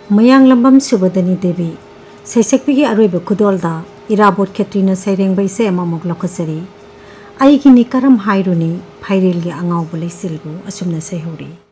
मयांग लंबम सुबदनी देवी सैसक्पी की अरोइब खुदोलदा इराबोट खेत्रीना सैरेंग बैसे अममुक लखसरी आई की निकरम हाइरुनी फाइरेल की अंगाव बुलै सिलबु असुमना सैहुरी।